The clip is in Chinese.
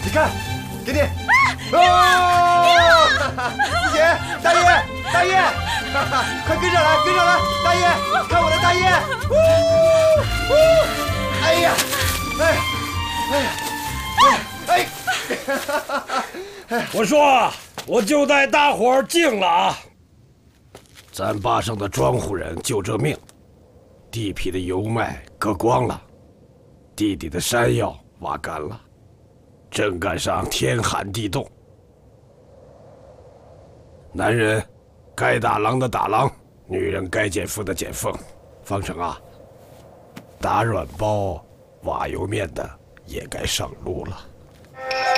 你看，给你。啊！四姐，大爷，大爷，快跟上来，跟上来，大爷，看我的大爷！哎呀， 我说，我就带大伙儿敬了啊！咱坝上的庄户人就这命，地皮的油麦割光了，地底的山药挖干了，正赶上天寒地冻。男人该打狼的打狼，女人该减负的减负。方成啊，打软包、挖油面的也该上路了。